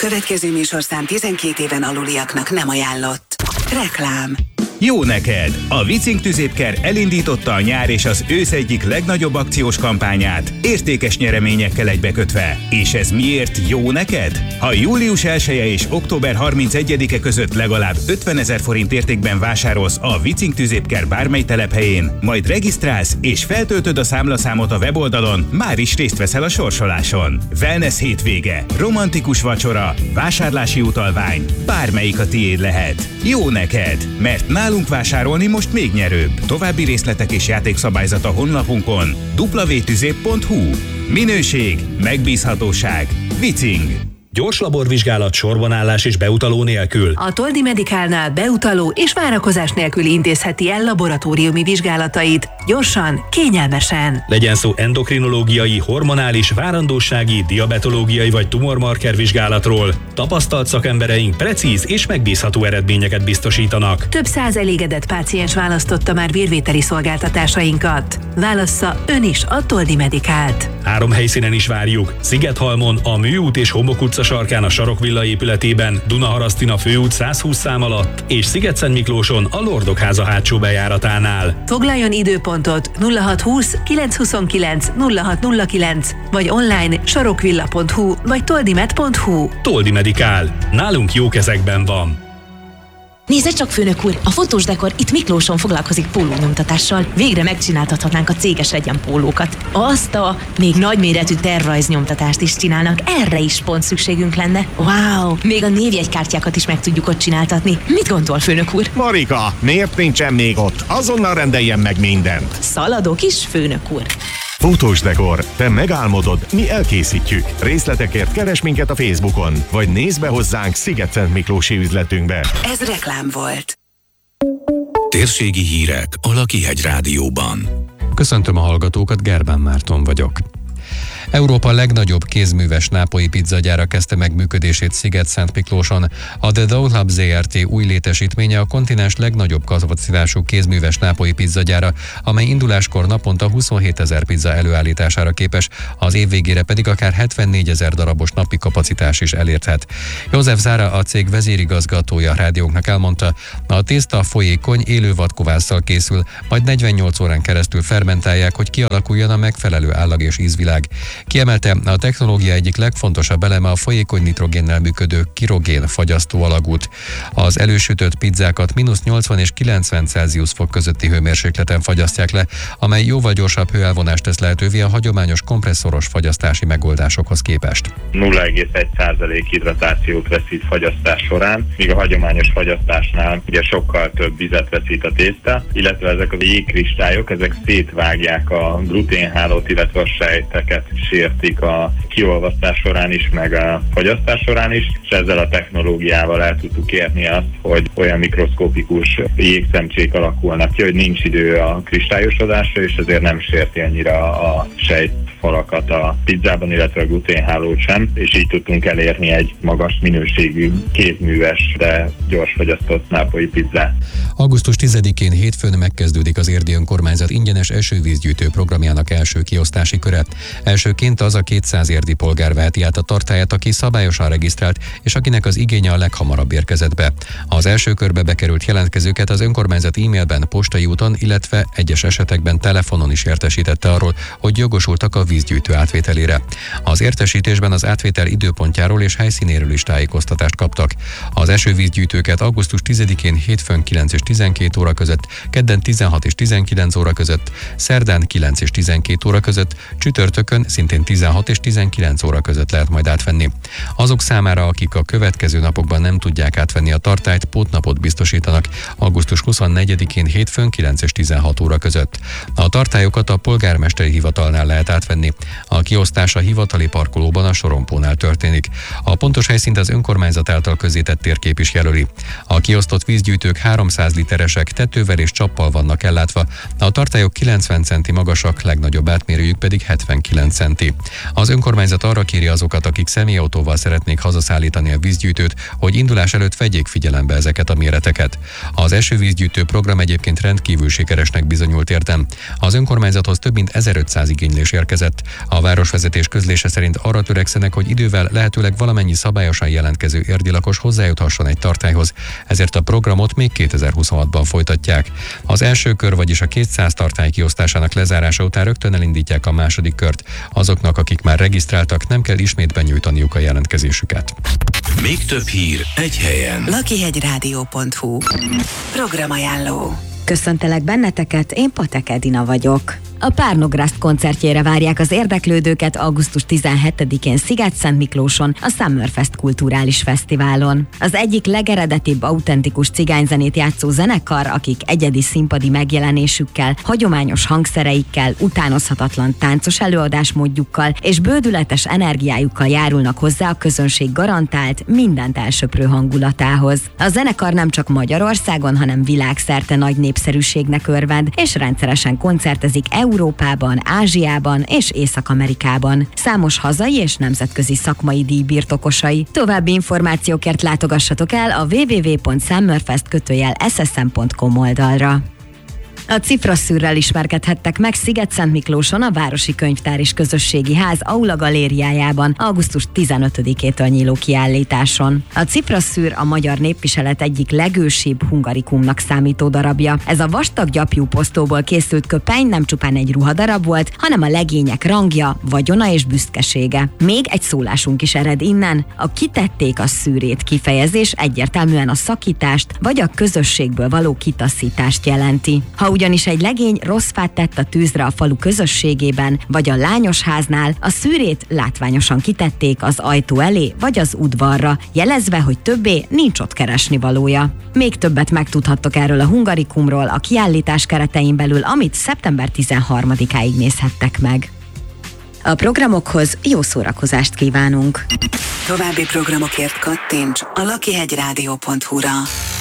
következő műsorszám 12 éven aluliaknak nem ajánlott. Reklám. Jó neked! A Vicing tüzépker elindította a nyár és az ősz egyik legnagyobb akciós kampányát, értékes nyereményekkel egybekötve. És ez miért jó neked? Ha július 1-e és október 31-e között legalább 50 000 forint értékben vásárolsz a Vicing tüzépker bármely telephelyén, majd regisztrálsz és feltöltöd a számlaszámot a weboldalon, már is részt veszel a sorsoláson. Wellness hétvége, romantikus vacsora, vásárlási utalvány, bármelyik a tiéd lehet. Jó neked, mert nálunk vásárolni most még nyerőbb. További részletek és játékszabályzat a honlapunkon www.tüzép.hu. Minőség, megbízhatóság, Vicing. Gyors laborvizsgálat, sorbanállás és beutaló nélkül. A Toldi Medicalnál beutaló és várakozás nélkül intézheti el laboratóriumi vizsgálatait. Gyorsan, kényelmesen. Legyen szó endokrinológiai, hormonális, várandósági, diabetológiai vagy tumormarker vizsgálatról. Tapasztalt szakembereink precíz és megbízható eredményeket biztosítanak. Több 100 elégedett páciens választotta már vérvételi szolgáltatásainkat. Válassza ön is a Toldi Medicalt. 3 helyszínen is várjuk. Szigethalmon, a Műút és Homok utca sarkán a Sarokvilla épületében, Dunaharasztin főút 120 szám alatt, és Sziget-Szentmiklóson a Lordokháza hátsó bejáratánál. Foglaljon időpontot 0620 929 0609 vagy online sarokvilla.hu vagy toldimed.hu. Toldi Medical. Nálunk jó kezekben van. Nézze csak, főnök úr, a fotós dekor itt Miklóson foglalkozik pólónyomtatással. Végre megcsináltathatnánk a céges legyen pólókat. Azt a még nagyméretű tervrajznyomtatást is csinálnak, erre is pont szükségünk lenne. Wow, még a névjegykártyákat is meg tudjuk ott csináltatni. Mit gondol, főnök úr? Marika, miért nincsen még ott? Azonnal rendeljen meg mindent. Szaladok is, főnök úr. Fotós dekor, te megálmodod, mi elkészítjük. Részletekért keres minket a Facebookon, vagy nézz be hozzánk Sziget-Szentmiklósi üzletünkbe. Ez reklám volt. Térségi hírek a Lakihegy Rádióban. Köszöntöm a hallgatókat, Gerbán Márton vagyok. Európa legnagyobb kézműves nápolyi pizzagyára kezdte meg működését Sziget-Szentmiklóson. A The Dough Lab Zrt. Új létesítménye a kontinens legnagyobb kapacitású kézműves nápolyi pizzagyára, amely induláskor naponta 27 000 pizza előállítására képes, az év végére pedig akár 74 000 darabos napi kapacitás is elérhet. József Zára, a cég vezérigazgatója a rádiónknak elmondta, a tészta folyékony, élő vadkovásszal készül, majd 48 órán keresztül fermentálják, hogy kialakuljon a megfelelő állag és ízvilág. Kiemelte, a technológia egyik legfontosabb eleme a folyékony nitrogénnel működő kirogén fagyasztó alagút. Az elősütött pizzákat -80 és 90 Celsius fok közötti hőmérsékleten fagyasztják le, amely jóval gyorsabb hőelvonást tesz lehetővé a hagyományos kompresszoros fagyasztási megoldásokhoz képest. 0,1% hidratációt veszít fagyasztás során, míg a hagyományos fagyasztásnál ugye sokkal több vizet veszít a tészta, illetve ezek a jégkristályok, ezek szétvágják a gluténhálót, illetve a sejteket, sértik a kiolvasztás során is, meg a fagyasztás során is, és ezzel a technológiával el tudtuk érni azt, hogy olyan mikroszkopikus jégszemcsék alakulnak ki, hogy nincs idő a kristályosodásra, és ezért nem sérti annyira a sejtfalakat a pizzában, illetve a gluténhálót sem, és így tudtunk elérni egy magas minőségű, kézműves, de gyors fagyasztott nápolyi pizzát. Augusztus 10-én hétfőn megkezdődik az Érdi Önkormányzat ingyenes esővízgyűjtő programjának első kiosztási köre. Elsőként az a 200 érdi polgár veheti át a tartályát, aki szabályosan regisztrált, és akinek az igénye a leghamarabb érkezett be. Az első körbe bekerült jelentkezőket az önkormányzat e-mailben, postai úton, illetve egyes esetekben telefonon is értesítette arról, hogy jogosultak a vízgyűjtő átvételére. Az értesítésben az átvétel időpontjáról és helyszínéről is tájékoztatást kaptak. Az esővízgyűjtőket augusztus 10-én hétfőn 9 és 12 óra között, kedden 16 és 19 óra között, szerdán 9 és 12 óra között, csütörtökön szintén 16 és 19 óra között lehet majd átvenni. Azok számára, akik a következő napokban nem tudják átvenni a tartályt, pótnapot biztosítanak augusztus 24-én hétfőn 9 és 16 óra között. A tartályokat a polgármesteri hivatalnál lehet átvenni. A kiosztás a hivatali parkolóban a sorompónál történik. A pontos helyszínt az önkormányzat által közzétett térkép is jelöli. A kiosztott vízgyűjtők 300 literesek, tetővel és csappal vannak ellátva. A tartályok 90 centi magasak, legnagyobb átmérőjük pedig 79 centi. Az önkormányzat önkormányzat arra kéri azokat, akik személyautóval szeretnék hazaszállítani a vízgyűjtőt, hogy indulás előtt vegyék figyelembe ezeket a méreteket. Az esővízgyűjtő program egyébként rendkívül sikeresnek bizonyult értem. Az önkormányzathoz több mint 1500 igénylés érkezett. A városvezetés közlése szerint arra törekszenek, hogy idővel lehetőleg valamennyi szabályosan jelentkező érdilakos hozzájuthasson egy tartályhoz, ezért a programot még 2026-ban folytatják. Az első kör, vagyis a 200 tartály kiosztásának lezárása után rögtön elindítják a második kört. Azoknak, akik már regisztráltak, nem kell ismét benyújtaniuk a jelentkezésüket. Még több hír egy helyen. lakihegyradio.hu Programajánló. Köszöntelek benneteket, én Patek Edina vagyok. A Párnograszt koncertjére várják az érdeklődőket augusztus 17-én Szigetszentmiklóson, a Summerfest kulturális fesztiválon. Az egyik legeredetibb autentikus cigányzenét játszó zenekar, akik egyedi színpadi megjelenésükkel, hagyományos hangszereikkel, utánozhatatlan táncos előadásmódjukkal és bődületes energiájukkal járulnak hozzá a közönség garantált, mindent elsöprő hangulatához. A zenekar nem csak Magyarországon, hanem világszerte nagy népszerűségnek örvend, és rendszeresen koncertezik Európában, Ázsiában és Észak-Amerikában. Számos hazai és nemzetközi szakmai díj birtokosai. További információkért látogassatok el a www.summerfest.ssm.com oldalra. A Ciprosszűrrel ismerkedhettek meg Szigetszentmiklóson a Városi Könyvtár és Közösségi Ház Aula galériájában augusztus 15-től nyíló kiállításon. A Ciprosszűr a magyar népviselet egyik legősibb hungarikumnak számító darabja. Ez a vastag gyapjú posztóból készült köpeny nem csupán egy ruhadarab volt, hanem a legények rangja, vagyona és büszkesége. Még egy szólásunk is ered innen. A kitették a szűrét kifejezés egyértelműen a szakítást vagy a közösségből való kitaszítást jelenti. Ha ugyanis egy legény rossz fát tett a tűzre a falu közösségében, vagy a lányosháznál, a szűrét látványosan kitették az ajtó elé, vagy az udvarra, jelezve, hogy többé nincs ott keresnivalója. Még többet megtudhattok erről a hungarikumról a kiállítás keretein belül, amit szeptember 13-áig nézhettek meg. A programokhoz jó szórakozást kívánunk! További programokért kattints a lakihegyradio.hu-ra.